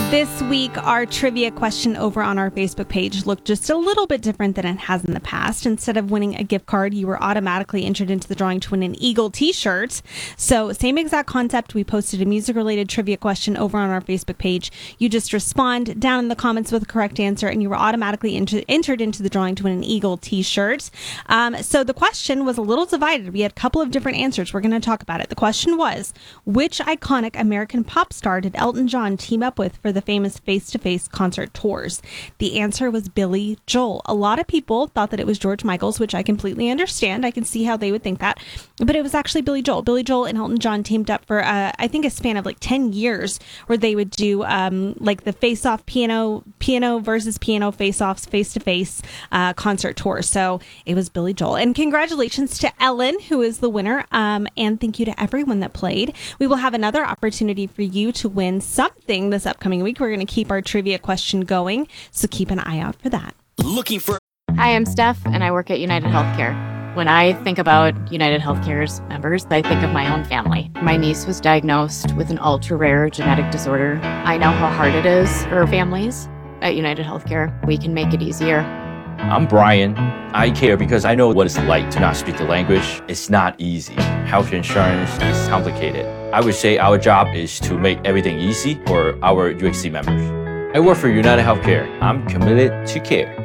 This week, our trivia question over on our Facebook page looked just a little bit different than it has in the past. Instead of winning a gift card, you were automatically entered into the drawing to win an Eagle t-shirt. So same exact concept. We posted a music-related trivia question over on our Facebook page. You just respond down in the comments with the correct answer, and you were automatically entered into the drawing to win an Eagle t-shirt. So the question was a little divided. We had a couple of different answers. We're going to talk about it. The question was, which iconic American pop star did Elton John team up with for the famous face-to-face concert tours? The answer was Billy Joel. A lot of people thought that it was George Michael, which I completely understand. I can see how they would think that, but it was actually Billy Joel. Billy Joel and Elton John teamed up for I think a span of like 10 years where they would do like the face-off piano versus piano face-offs face-to-face concert tour. So it was Billy Joel. And congratulations to Ellen, who is the winner, and thank you to everyone that played. We will have another opportunity for you to win something this upcoming week. We're going to keep our trivia question going, so keep an eye out for that. Hi, I'm Steph, and I work at United Healthcare. When I think about United Healthcare's members, I think of my own family. My niece was diagnosed with an ultra-rare genetic disorder. I know how hard it is for families. At United Healthcare, we can make it easier. I'm Brian. I care because I know what it's like to not speak the language. It's not easy. Health insurance is complicated. I would say our job is to make everything easy for our UHC members. I work for United Healthcare. I'm committed to care.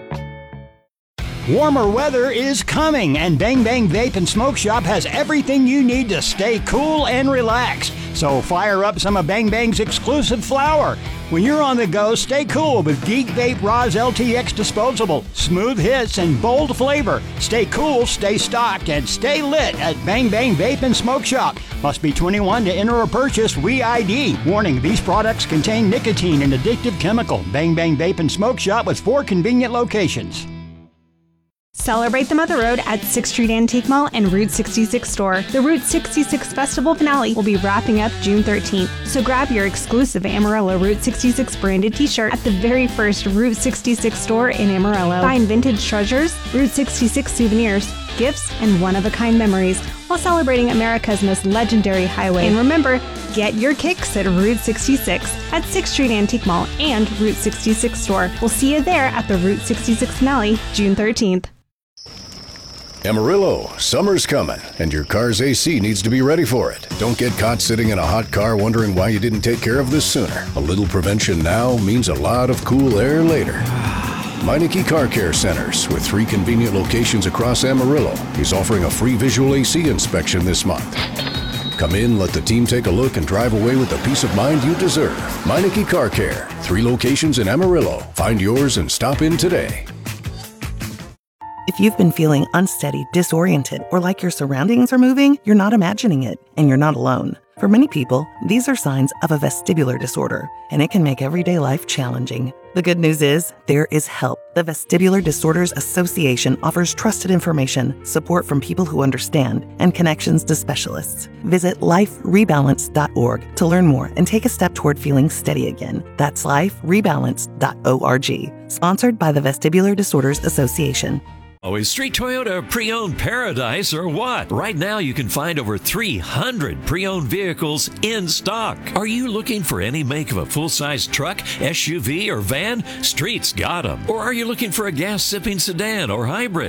Warmer weather is coming, and Bang Bang Vape and Smoke Shop has everything you need to stay cool and relaxed. So fire up some of Bang Bang's exclusive flower. When you're on the go, stay cool with Geek Vape Roz LTX Disposable. Smooth hits and bold flavor. Stay cool, stay stocked, and stay lit at Bang Bang Vape and Smoke Shop. Must be 21 to enter or purchase. Re-ID. Warning, these products contain nicotine and addictive chemical. Bang Bang Vape and Smoke Shop with 4 convenient locations. Celebrate the Mother Road at 6th Street Antique Mall and Route 66 store. The Route 66 Festival finale will be wrapping up June 13th, so grab your exclusive Amarillo Route 66 branded t-shirt at the very first Route 66 store in Amarillo. Find vintage treasures, Route 66 souvenirs, gifts, and one-of-a-kind memories while celebrating America's most legendary highway. And remember, get your kicks at Route 66 at 6th Street Antique Mall and Route 66 store. We'll see you there at the Route 66 finale, June 13th. Amarillo, summer's coming, and your car's AC needs to be ready for it. Don't get caught sitting in a hot car wondering why you didn't take care of this sooner. A little prevention now means a lot of cool air later. Meineke Car Care Centers, with 3 convenient locations across Amarillo, is offering a free visual AC inspection this month. Come in, let the team take a look, and drive away with the peace of mind you deserve. Meineke Car Care, 3 locations in Amarillo. Find yours and stop in today. If you've been feeling unsteady, disoriented, or like your surroundings are moving, you're not imagining it, and you're not alone. For many people, these are signs of a vestibular disorder, and it can make everyday life challenging. The good news is, there is help. The Vestibular Disorders Association offers trusted information, support from people who understand, and connections to specialists. Visit liferebalance.org to learn more and take a step toward feeling steady again. That's liferebalance.org. Sponsored by the Vestibular Disorders Association. Oh, is Street Toyota pre-owned paradise or what? Right now you can find over 300 pre-owned vehicles in stock. Are you looking for any make of a full-size truck, SUV, or van? Street's got them. Or are you looking for a gas-sipping sedan or hybrid?